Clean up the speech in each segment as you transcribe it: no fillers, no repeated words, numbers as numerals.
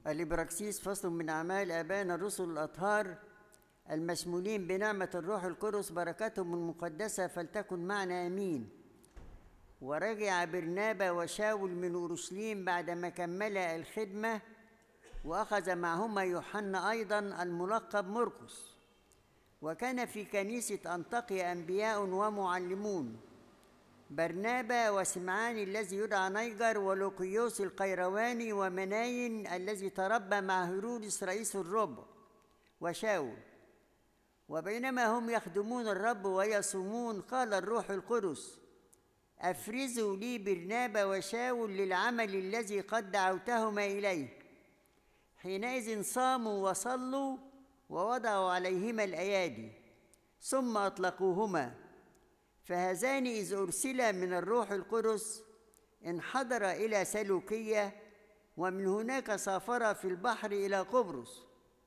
الإبراكسيس فصل من أعمال آبائنا الرسل الأطهار المشمولين بنعمة الروح القدس، بركتهم المقدسة فلتكن معنا آمين. ورجع برنابا وشاول من أورشليم بعدما كملا الخدمة، وأخذ معهما يوحنا أيضا الملقب مرقس. وكان في كنيسة أنطاكيا أنبياء ومعلمون: برنابا وسمعان الذي يدعى نيجر، ولوقيوس القيرواني، ومناين الذي تربى مع هيرودس رئيس الربع، وشاول. وبينما هم يخدمون الرب ويصومون، قال الروح القدس: أفرزوا لي برنابا وشاول للعمل الذي قد دعوتهما إليه. حينئذ صاموا وصلوا ووضعوا عليهما الأيادي، ثم أطلقوهما. فهذان إذ أرسلا من الروح القدس انحدر إلى سلوكية، ومن هناك سافر في البحر إلى قبرص.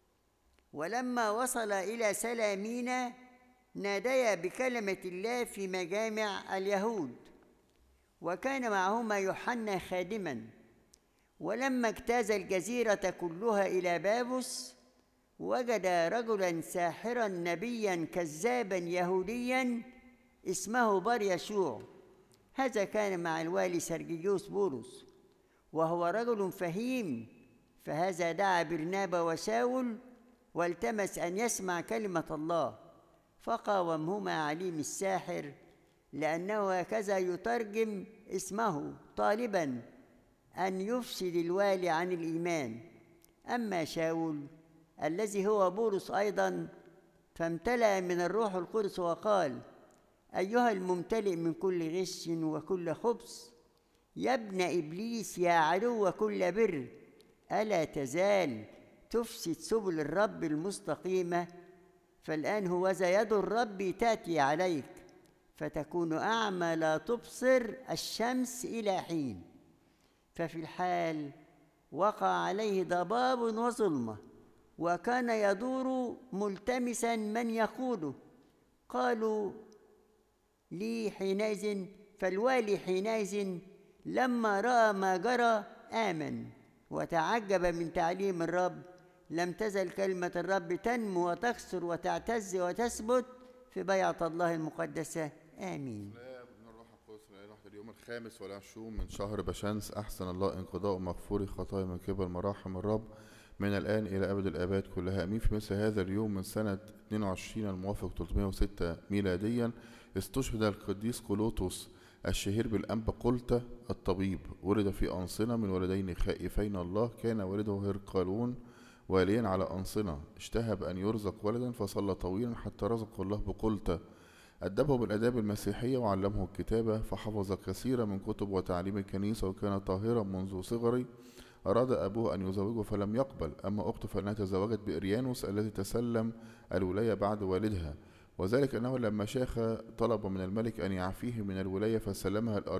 ولما وصل إلى سلامينا ناديا بكلمة الله في مجامع اليهود، وكان معهما يوحنا خادما. ولما اجتاز الجزيرة كلها إلى بابس، وجد رجلا ساحرا نبيا كذابا يهوديا اسمه بار يشوع. هذا كان مع الوالي سرجيوس بولس، وهو رجل فهيم. فهذا دعا برنابا وشاول والتمس أن يسمع كلمة الله، فقاومهما عليم الساحر، لأنه هكذا يترجم اسمه، طالبا أن يفسد الوالي عن الإيمان. أما شاول الذي هو بولس أيضا فامتلأ من الروح القدس وقال: أيها الممتلئ من كل غش وكل خبث، يا ابن إبليس، يا عدو كل بر، ألا تزال تفسد سبل الرب المستقيمة؟ فالآن هوذا يد الرب تأتي عليك، فتكون أعمى لا تبصر الشمس إلى حين. ففي الحال وقع عليه ضباب وظلمة، وكان يدور ملتمسا من يقوده. قالوا لي حينئذ، فالوالي حينئذ لما رأى ما جرى آمن وتعجب من تعليم الرب. لم تزل كلمة الرب تنمو وتكثر وتعتز وتثبت في بيعة الله المقدسة. آمين. من الروح القدس اليوم الخامس والعشرون من شهر بشمس، أحسن الله انقضاء مغفور خطايا من قبل مراحم الرب من الآن إلى أبد الآباد كلها آمين. في مثل هذا اليوم من سنة 22 الموافق 306 ميلاديا استشهد القديس قلوطس الشهير بالأنبا قلطة الطبيب. ولد في أنصنة من ولدين خائفين الله، كان والده هرقلون واليا على أنصنة. اشتهى أن يرزق ولدا فصلى طويلا حتى رزقه الله بقلطة. أدبه بالآداب المسيحية وعلمه الكتابة، فحفظ كثيرا من كتب وتعليم الكنيسة، وكان طاهرا منذ صغره. أراد أبوه أن يزوجه فلم يقبل. أما أخته فإنها تزوجت بإريانوس الذي تسلم الولاية بعد والدها، وذلك أنه لما شاخ طلب من الملك أن يعفيه من الولاية فسلمها